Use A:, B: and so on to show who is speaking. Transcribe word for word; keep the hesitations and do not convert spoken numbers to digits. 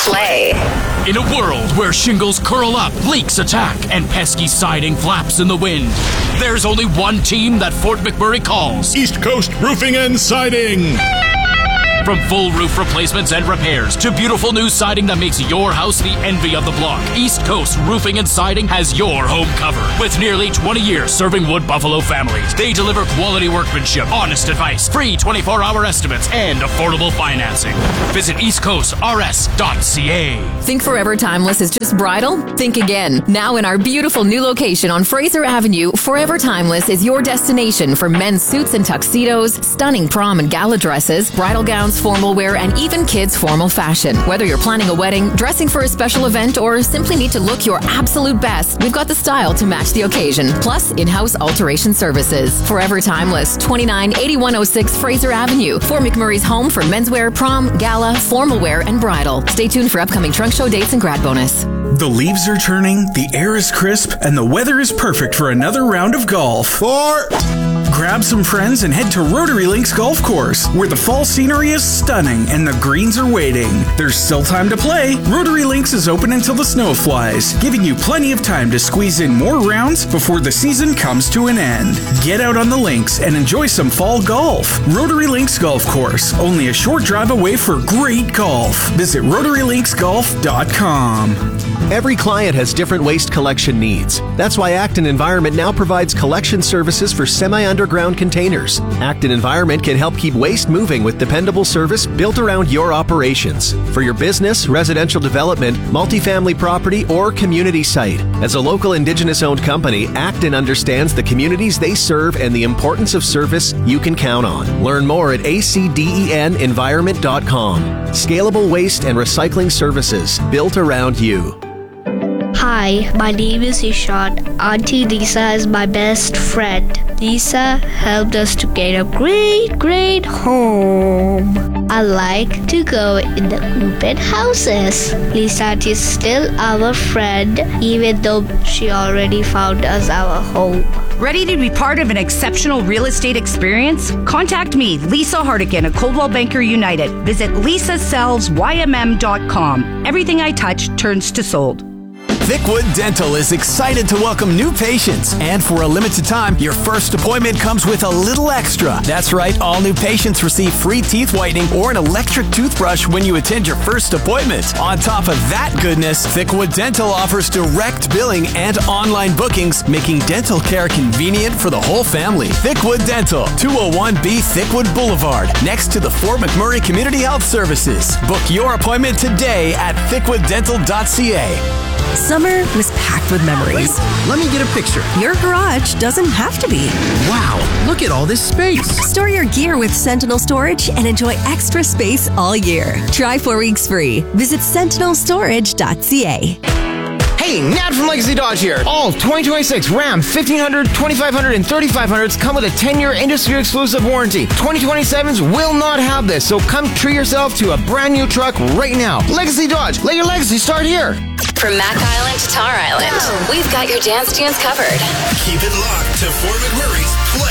A: Play.
B: In a world where shingles curl up, leaks attack, and pesky siding flaps in the wind, there's only one team that Fort McMurray calls
C: East Coast Roofing and Siding.
B: From full roof replacements and repairs to beautiful new siding that makes your house the envy of the block, East Coast Roofing and Siding has your home covered. With nearly twenty years serving Wood Buffalo families, they deliver quality workmanship, honest advice, free twenty-four hour estimates, and affordable financing. Visit east coast r s dot c a.
D: Think Forever Timeless is just bridal? Think again. Now in our beautiful new location on Fraser Avenue, Forever Timeless is your destination for men's suits and tuxedos, stunning prom and gala dresses, bridal gowns, formal wear, and even kids' formal fashion. Whether you're planning a wedding, dressing for a special event, or simply need to look your absolute best, we've got the style to match the occasion. Plus, in-house alteration services. Forever Timeless, twenty-nine eighty-one oh six Fraser Avenue. Fort McMurray's home for menswear, prom, gala, formal wear, and bridal. Stay tuned for upcoming trunk show dates and grad bonus.
E: The leaves are turning, the air is crisp, and the weather is perfect for another round of golf.
C: Four.
E: Grab some friends and head to Rotary Links Golf Course, where the fall scenery is stunning and the greens are waiting. There's still time to play. Rotary Links is open until the snow flies, giving you plenty of time to squeeze in more rounds before the season comes to an end. Get out on the links and enjoy some fall golf. Rotary Links Golf Course, only a short drive away for great golf. Visit rotary links golf dot com.
F: Every client has different waste collection needs. That's why Acton Environment now provides collection services for semi-underground containers. Acton Environment can help keep waste moving with dependable service built around your operations. For your business, residential development, multifamily property, or community site. As a local Indigenous-owned company, Acton understands the communities they serve and the importance of service you can count on. Learn more at a c d e n environment dot com. Scalable waste and recycling services built around you.
G: Hi, my name is Ishan. Auntie Lisa is my best friend. Lisa helped us to get a great, great home. I like to go in the open houses. Lisa is still our friend, even though she already found us our home.
H: Ready to be part of an exceptional real estate experience? Contact me, Lisa Hardigan of Coldwell Banker United. Visit lisa sells y m m dot com. Everything I touch turns to sold.
I: Thickwood Dental is excited to welcome new patients. And for a limited time, your first appointment comes with a little extra. That's right, all new patients receive free teeth whitening or an electric toothbrush when you attend your first appointment. On top of that goodness, Thickwood Dental offers direct billing and online bookings, making dental care convenient for the whole family. Thickwood Dental, two oh one B Thickwood Boulevard, next to the Fort McMurray Community Health Services. Book your appointment today at thickwood dental dot c a.
J: Summer was packed with memories.
K: Wait, let me get a picture.
J: Your garage doesn't have to be.
K: Wow, look at all this space.
J: Store your gear with Sentinel Storage and enjoy extra space all year. Try four weeks free. Visit sentinel storage dot c a.
L: Hey, Nat from Legacy Dodge here. All twenty twenty-six Ram fifteen hundred, twenty-five hundred, and thirty-five hundreds come with a ten-year industry-exclusive warranty. twenty twenty-sevens will not have this, so come treat yourself to a brand new truck right now. Legacy Dodge, let your legacy start here.
A: From Mac Island to Tar Island, we've got your dance tunes covered.
C: Keep it locked to Fort McMurray's Play.